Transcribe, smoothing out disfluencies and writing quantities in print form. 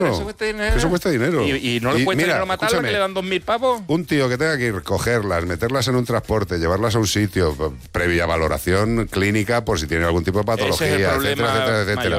Eso cuesta dinero. Eso cuesta dinero. ¿Y no le cuesta dinero matarla, escúchame, que le dan 2.000 pavos? Un tío que tenga que ir, cogerlas, meterlas en un transporte, llevarlas a un sitio, previa valoración clínica por si tiene algún tipo de patología, Ese es el problema etcétera, etcétera, etcétera.